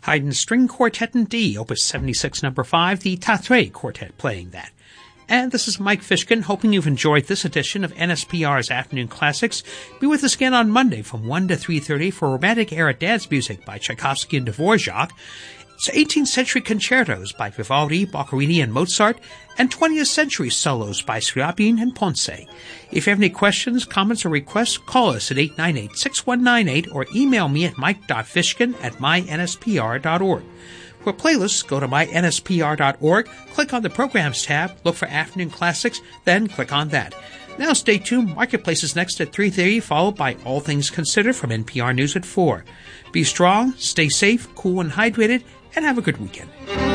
Haydn's String Quartet in D, Opus 76, number 5, the Tatre Quartet playing that. And this is Mike Fishkin, hoping you've enjoyed this edition of NSPR's Afternoon Classics. Be with us again on Monday from 1 to 3:30 for Romantic Era dance music by Tchaikovsky and Dvorak. It's 18th century concertos by Vivaldi, Boccherini, and Mozart, and 20th century solos by Scriabin and Ponce. If you have any questions, comments, or requests, call us at 898-6198 or email me at mike.fishkin@mynspr.org. For playlists, go to mynspr.org, click on the Programs tab, look for Afternoon Classics, then click on that. Now stay tuned. Marketplace is next at 3:30, followed by All Things Considered from NPR News at 4. Be strong, stay safe, cool, and hydrated, and have a good weekend.